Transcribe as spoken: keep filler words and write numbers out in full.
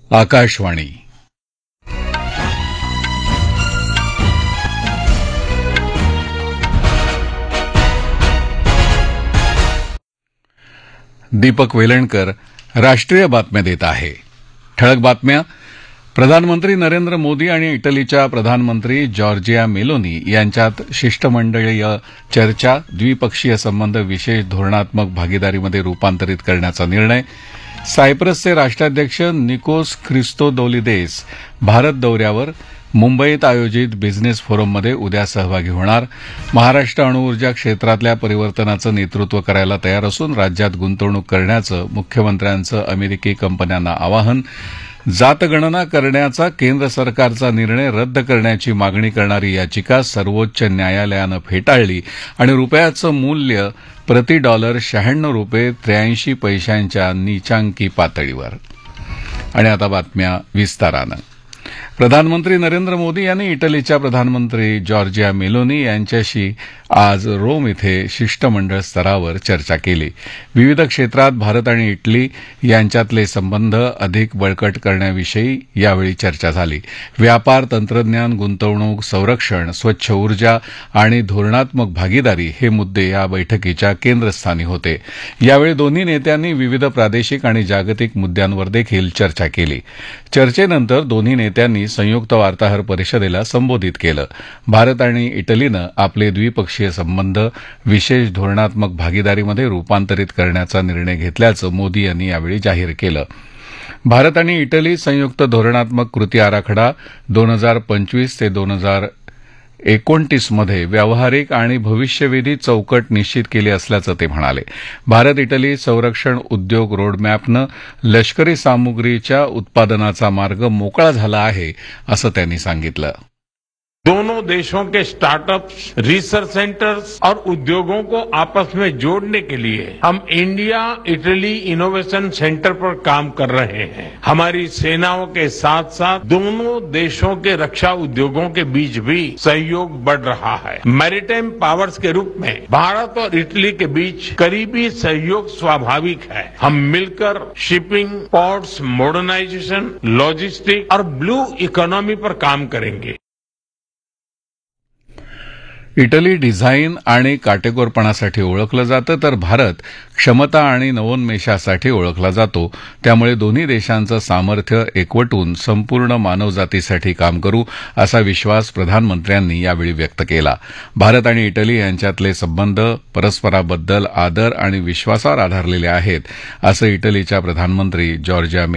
आकाशवाणी. दीपक वेलणकर राष्ट्रीय बातम्या देत आहे. ठळक बातम्या. प्रधानमंत्री नरेंद्र मोदी आणि इटलीच्या प्रधानमंत्री जॉर्जिया मेलोनी यांच्यात शिष्टमंडळीय चर्चा, द्विपक्षीय संबंध विशेष धोरणात्मक भागीदारीमध्ये रूपांतरित करण्याचा निर्णय. सायप्रसचे राष्ट्राध्यक्ष निकोस ख्रिस्तोदोलिदेस भारत दौऱ्यावर, मुंबईत आयोजित बिझनेस फोरममध्ये उद्या सहभागी होणार. महाराष्ट्र अणुऊर्जा क्षेत्रातल्या परिवर्तनाचं नेतृत्व करायला तयार असून राज्यात गुंतवणूक करण्याचं मुख्यमंत्र्यांचं अमेरिकी कंपन्यांना आवाहन. जातगणना करण्याचा केंद्र सरकारचा निर्णय रद्द करण्याची मागणी करणारी याचिका सर्वोच्च न्यायालयानं फेटाळली आणि रुपयाचं मूल्य प्रति डॉलर शहाण्णव रुपये त्र्याऐंशी पैशांच्या नीचांकी पातळीवर. आणि आता बातम्या विस्तारानं. प्रधानमंत्री नरेंद्र मोदी यांनी इटलीच्या प्रधानमंत्री जॉर्जिया मेलोनी यांच्याशी आज रोम इथे शिष्टमंडळ स्तरावर चर्चा केली. विविध क्षेत्रात भारत आणि इटली यांच्यातले संबंध अधिक बळकट करण्याविषयी यावेळी चर्चा झाली. व्यापार, तंत्रज्ञान, गुंतवणूक, संरक्षण, स्वच्छ ऊर्जा आणि धोरणात्मक भागीदारी हे मुद्दे या बैठकीच्या केंद्रस्थानी होते. यावेळी दोन्ही नेत्यांनी विविध प्रादेशिक आणि जागतिक मुद्द्यांवर देखील चर्चा केली. चर्चेनंतर दोन्ही नेत्यांनी संयुक्त वार्ताहर परिषदेला संबोधित केलं. भारत आणि इटलीनं आपले द्विपक्षीय संबंध विशेष धोरणात्मक भागीदारीमध्ये रूपांतरित करण्याचा निर्णय घेतल्याचं मोदी यांनी यावेळी जाहीर केलं. भारत आणि इटली संयुक्त धोरणात्मक कृती आराखडा दोन हजार पंचवीस ते दोन हजार एकोणतीस मध्ये व्यावहारिक आणि भविष्यवेधी चौकट निश्चित केली असल्याचं ते म्हणाले. भारत इटली संरक्षण उद्योग रोडमॅपनं लष्करी सामुग्रीच्या उत्पादनाचा मार्ग मोकळा झाला आहे असं त्यांनी सांगितलं. दोनों देशों के स्टार्टअप्स, रिसर्च सेंटर्स और उद्योगों को आपस में जोड़ने के लिए हम इंडिया इटली इनोवेशन सेंटर पर काम कर रहे हैं. हमारी सेनाओं के साथ साथ दोनों देशों के रक्षा उद्योगों के बीच भी सहयोग बढ़ रहा है. मैरीटाइम पावर्स के रूप में भारत और इटली के बीच करीबी सहयोग स्वाभाविक है. हम मिलकर शिपिंग, पोर्ट्स, मॉडर्नाइजेशन, लॉजिस्टिक और ब्लू इकोनॉमी पर काम करेंगे. इटली डिझाईन आणि काटेकोरपणासाठी ओळखलं जातं, तर भारत क्षमता आणि नवोन्मेषासाठी ओळखला जातो. त्यामुळे दोन्ही देशांचं सामर्थ्य एकवटून संपूर्ण मानवजातीसाठी काम करू असा विश्वास प्रधानमंत्र्यांनी यावेळी व्यक्त केला. भारत आणि इटली यांच्यातले संबंध परस्पराबद्दल आदर आणि विश्वासावर आधारलेले आहेत असं इटलीच्या प्रधानमंत्री जॉर्जिया